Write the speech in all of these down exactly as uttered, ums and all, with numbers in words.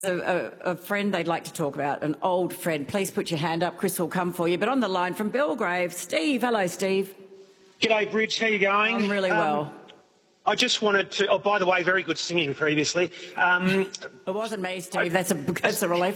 A, a, a friend they'd like to talk about, an old friend. Please put your hand up. Chris will come for you. But on the line from Belgrave, Steve. Hello, Steve. G'day, Bridge. How you going? I'm really um, well. I just wanted to... Oh, by the way, very good singing previously. Um, it wasn't me, Steve. I, that's, a, that's a relief.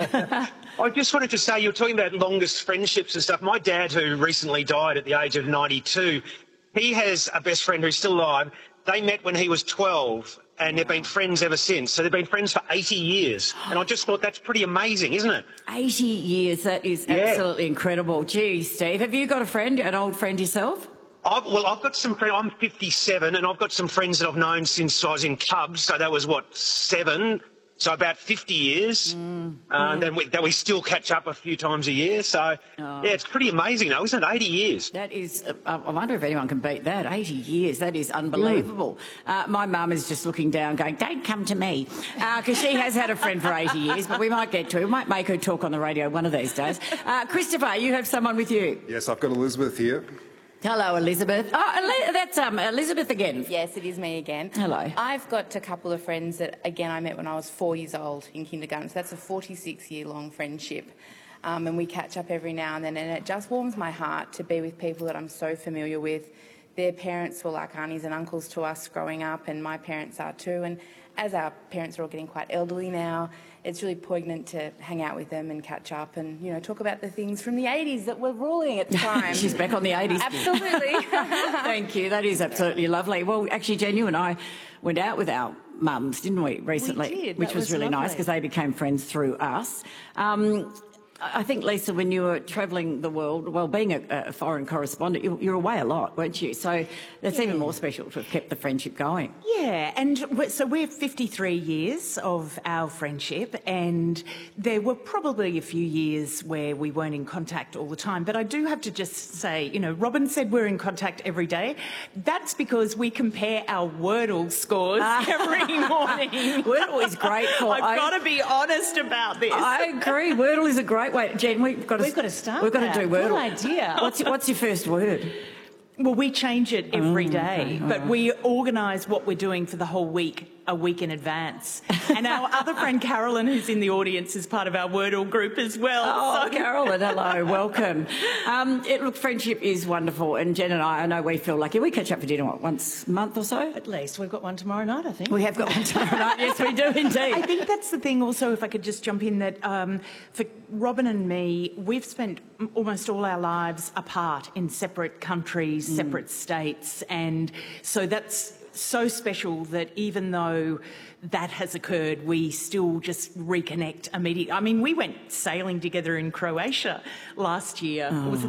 I just wanted to say, you were talking about longest friendships and stuff. My dad, who recently died at the age of ninety-two, he has a best friend who's still alive. They met when he was twelve, and they've been friends ever since. So they've been friends for eighty years. And I just thought that's pretty amazing, isn't it? eighty years. That is yeah. absolutely incredible. Gee, Steve, have you got a friend, an old friend yourself? I've, well, I've got some friends. I'm fifty-seven, and I've got some friends that I've known since I was in Cubs. So that was, what, seven? So about fifty years. Mm. Uh, mm. And then we, that we still catch up a few times a year. So, oh. yeah, it's pretty amazing, though, isn't it? eighty years. That is, uh, I wonder if anyone can beat that. eighty years, that is unbelievable. Mm. Uh, my mum is just looking down going, don't come to me. Because uh, she has had a friend for eighty years, but we might get to it. We might make her talk on the radio one of these days. Uh, Christopher, you have someone with you. Yes, I've got Elizabeth here. Hello, Elizabeth. Oh, that's um, Elizabeth again. Yes, it is me again. Hello. I've got a couple of friends that, again, I met when I was four years old in kindergarten. So that's a forty-six year long friendship. Um, and we catch up every now and then. And it just warms my heart to be with people that I'm so familiar with. Their parents were like aunties and uncles to us growing up, and my parents are too. And as our parents are all getting quite elderly now, it's really poignant to hang out with them and catch up and, you know, talk about the things from the eighties that were ruling at the time. She's back on the eighties. Absolutely. Thank you. That is absolutely lovely. Well, actually, Jen, you and I went out with our mums, didn't we, recently? We did. Which that was, was really lovely. nice because they became friends through us. Um, I think, Lisa, when you were travelling the world, well, being a, a foreign correspondent, you, you were away a lot, weren't you? So that's yeah. even more special to have kept the friendship going. Yeah, and we're, so we're fifty-three years of our friendship, and there were probably a few years where we weren't in contact all the time. But I do have to just say, you know, Robin said we're in contact every day. That's because we compare our Wordle scores every morning. Wordle is great for... I've got to be honest about this. I agree. Wordle is a great way. Jen, we've got to, we've got to start We've got that. to do Wordle. Good idea. What's your, what's your first word? Well, we change it every oh, day, okay, but right. we organise what we're doing for the whole week a week in advance. And our other friend Carolyn, who's in the audience, is part of our Wordle group as well. Oh, so. Carolyn, hello, welcome. Um, it, look, friendship is wonderful, and Jen and I, I know we feel lucky. We catch up for dinner, what, once a month or so? At least. We've got one tomorrow night, I think. We have got one tomorrow night, yes, we do indeed. I think that's the thing also, if I could just jump in, that um, for Robin and me, we've spent almost all our lives apart in separate countries, mm. separate states, and so that's so special that even though that has occurred, we still just reconnect immediately. I mean, we went sailing together in Croatia last year. Oh. Was it